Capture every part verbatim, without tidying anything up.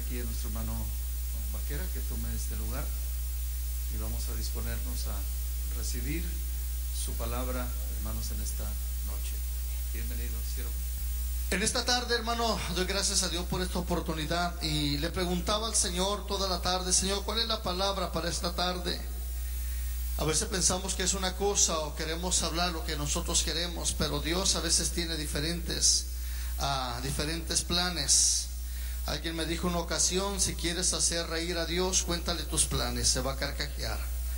aquí a nuestro hermano Vaquera que tome este lugar y vamos a disponernos a recibir su palabra, hermanos, en esta noche. Bienvenido, siervo. En esta tarde, hermano, doy gracias a Dios por esta oportunidad y le preguntaba al Señor toda la tarde: Señor, ¿cuál es la palabra para esta tarde? A veces pensamos que es una cosa o queremos hablar lo que nosotros queremos, pero Dios a veces tiene diferentes, uh, diferentes planes. Alguien me dijo una ocasión: si quieres hacer reír a Dios, cuéntale tus planes, se va a carcajear.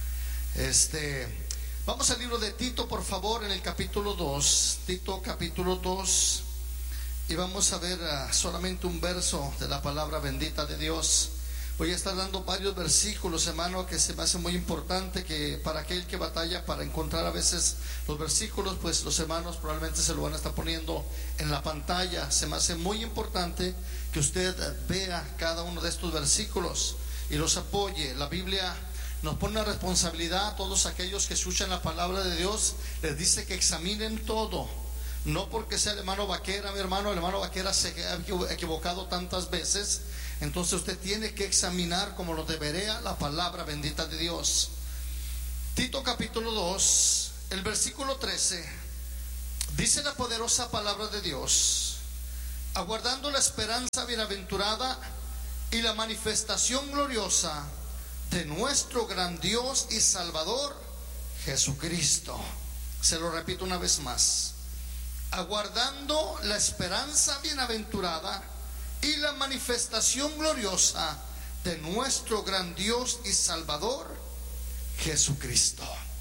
Este, vamos al libro de Tito, por favor, en el capítulo dos. Tito capítulo dos. Y vamos a ver uh, solamente un verso de la palabra bendita de Dios. Voy a estar dando varios versículos, hermano, que se me hace muy importante que para aquel que batalla para encontrar a veces los versículos, pues los hermanos probablemente se lo van a estar poniendo en la pantalla. Se me hace muy importante que usted vea cada uno de estos versículos y los apoye. La Biblia nos pone una responsabilidad a todos aquellos que escuchan la palabra de Dios. Les dice que examinen todo. No porque sea el hermano Vaquera, mi hermano, el hermano Vaquera se ha equivocado tantas veces. Entonces usted tiene que examinar como lo debería la palabra bendita de Dios. Tito capítulo dos, el versículo trece, dice la poderosa palabra de Dios: aguardando la esperanza bienaventurada y la manifestación gloriosa de nuestro gran Dios y Salvador Jesucristo. Se lo repito una vez más: aguardando la esperanza bienaventurada y la manifestación gloriosa de nuestro gran Dios y Salvador Jesucristo.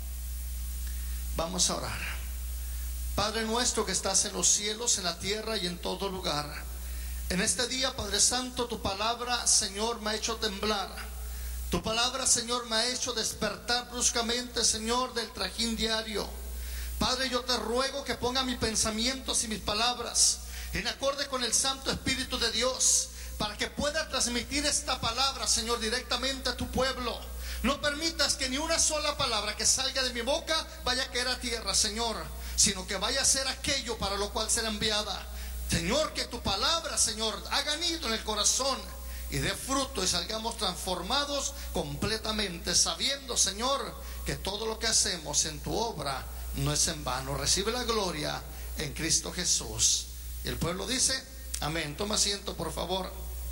Vamos a orar. Padre nuestro que estás en los cielos, en la tierra y en todo lugar, en este día, Padre Santo, tu palabra, Señor, me ha hecho temblar. Tu palabra, Señor, me ha hecho despertar bruscamente, Señor, del trajín diario. Padre, yo te ruego que ponga mis pensamientos y mis palabras en acorde con el Santo Espíritu de Dios, para que pueda transmitir esta palabra, Señor, directamente a tu pueblo. No permitas que ni una sola palabra que salga de mi boca vaya a caer a tierra, Señor, sino que vaya a ser aquello para lo cual será enviada. Señor, que tu palabra, Señor, haga nido en el corazón y dé fruto y salgamos transformados completamente, sabiendo, Señor, que todo lo que hacemos en tu obra no es en vano. Recibe la gloria en Cristo Jesús. Y el pueblo dice amén. Toma asiento, por favor.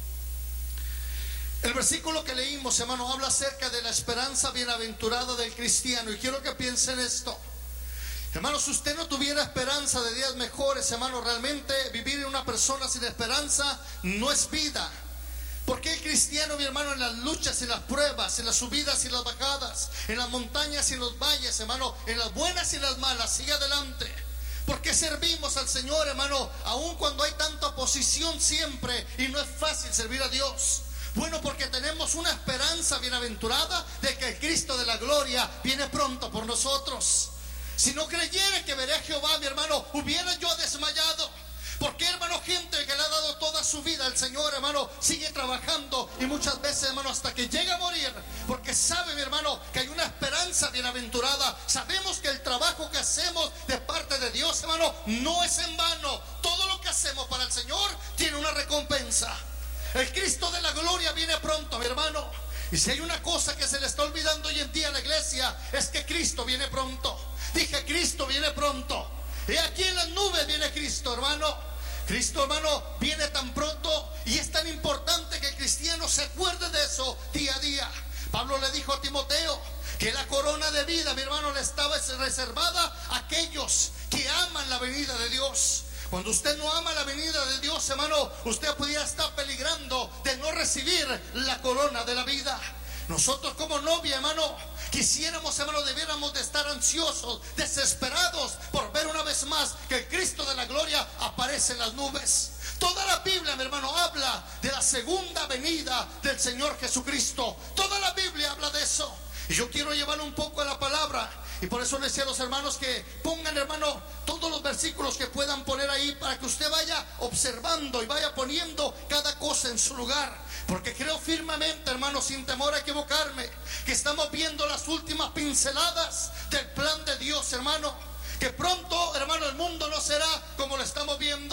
El versículo que leímos, hermano, habla acerca de la esperanza bienaventurada del cristiano. Y quiero que piensen esto, hermano. Si usted no tuviera esperanza de días mejores, hermano, realmente vivir en una persona sin esperanza no es vida. Porque el cristiano, mi hermano, en las luchas y las pruebas, en las subidas y las bajadas, en las montañas y los valles, hermano, en las buenas y las malas, sigue adelante. Porque servimos al Señor, hermano, aun cuando hay tanta oposición siempre y no es fácil servir a Dios. Bueno, porque tenemos una esperanza bienaventurada de que el Cristo de la gloria viene pronto por nosotros. Si no creyera que veré a Jehová, mi hermano, hubiera yo desmayado. Porque, hermano, gente que le ha dado toda su vida al Señor, hermano, sigue trabajando y muchas veces, hermano, hasta que llega a morir, porque sabe, mi hermano, que hay una esperanza bienaventurada. Sabemos que el trabajo que hacemos de parte de Dios, hermano, no es en vano. Todo lo que hacemos para el Señor tiene una recompensa. El Cristo de la gloria viene pronto, mi hermano. Y si hay una cosa que se le está olvidando hoy en día a la iglesia, es que Cristo viene pronto. Dije, Cristo viene pronto. Y aquí en las nubes viene Cristo, hermano. Cristo, hermano, viene tan pronto y es tan importante que el cristiano se acuerde de eso día a día. Pablo le dijo a Timoteo que la corona de vida, mi hermano, le estaba reservada a aquellos que aman la venida de Dios. Cuando usted no ama la venida de Dios, hermano, usted pudiera estar peligrando de no recibir la corona de la vida. Nosotros como novia, hermano, quisiéramos, hermano, debiéramos de estar ansiosos, desesperados por ver una vez más que el Cristo de la gloria aparece en las nubes. Toda la Biblia, mi hermano, habla de la segunda venida del Señor Jesucristo. Toda la Biblia habla de eso. Y yo quiero llevar un poco a la palabra. Y por eso les decía a los hermanos que pongan, hermano, todos los versículos que puedan poner ahí para que usted vaya observando y vaya poniendo cada cosa en su lugar. Porque creo firmemente, hermano, sin temor a equivocarme, que estamos viendo las últimas pinceladas del plan de Dios, hermano. Que pronto, hermano, el mundo no será como lo estamos viendo.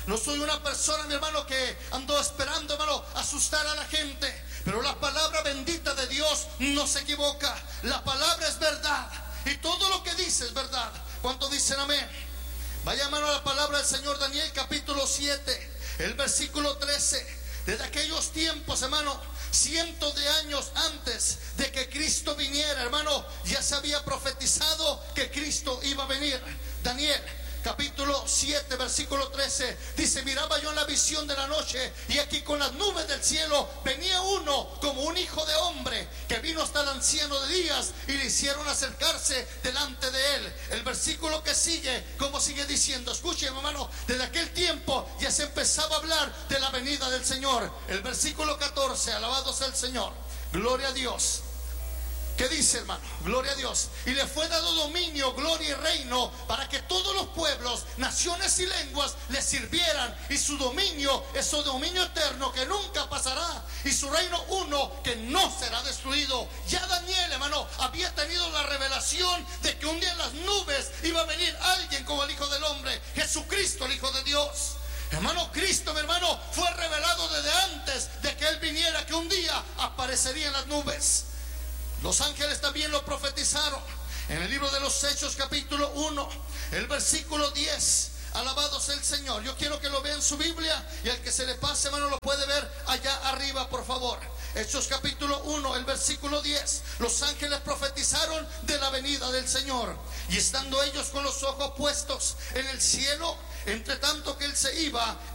No soy una persona, mi hermano, que ando esperando, hermano, asustar a la gente. Pero la palabra bendita de Dios no se equivoca. La palabra es verdad. Y todo lo que dice es verdad. ¿Cuántos dicen amén? Vaya, hermano, a la palabra del Señor. Daniel capítulo siete, el versículo trece. Desde aquellos tiempos, hermano, cientos de años antes de que Cristo viniera, hermano, ya se había profetizado que Cristo iba a venir. Daniel capítulo siete, versículo trece, dice: miraba yo en la visión de la noche, y aquí con las nubes del cielo venía uno como un hijo de hombre, que vino hasta el anciano de días, y le hicieron acercarse delante de él. El versículo que sigue, como sigue diciendo, escuchen, hermano, desde aquel tiempo ya se empezaba a hablar de la venida del Señor. El versículo catorce, alabado sea el Señor, gloria a Dios. ¿Qué dice, hermano? Gloria a Dios. Y le fue dado dominio, gloria y reino, para que todos los pueblos, naciones y lenguas le sirvieran. Y su dominio es su dominio eterno, que nunca pasará, y su reino uno, que no será destruido. Ya Daniel, hermano, había tenido la revelación de que un día en las nubes iba a venir alguien como el Hijo del Hombre, Jesucristo, el Hijo de Dios. Hermano, Cristo, mi hermano, fue revelado desde antes de que Él viniera, que un día aparecería en las nubes. Los ángeles también lo profetizaron. En el libro de los Hechos capítulo uno, el versículo diez, alabado sea el Señor. Yo quiero que lo vea en su Biblia, y al que se le pase, hermano, lo puede ver allá arriba, por favor. Hechos capítulo uno, el versículo diez. Los ángeles profetizaron de la venida del Señor, y estando ellos con los ojos puestos en el cielo, entre tanto que Él se iba,